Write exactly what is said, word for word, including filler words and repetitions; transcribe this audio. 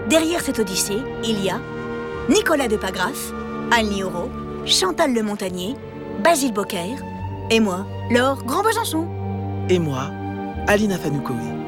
Derrière cette odyssée, il y a Nicolas de Pagrasse, Anne Lioro, Chantal Le Montagnier, Basile Bocquer et moi, Laure Grand Besançon. Et moi, Alina Fanoukoé.